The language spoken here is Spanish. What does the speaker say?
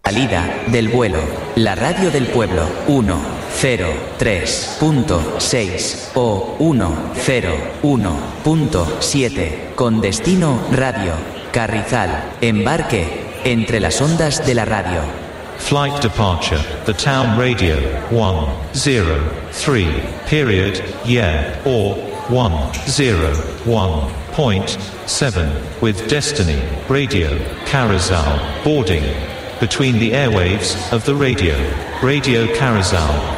Salida del vuelo. La radio del pueblo. 103.6 o 101.7. Con destino radio. Carrizal. Embarque entre las ondas de la radio. Flight departure, the town radio, 103, period, yeah, or 101.7, with destiny, radio, Carrizal, boarding, between the airwaves of the radio, Radio Carrizal.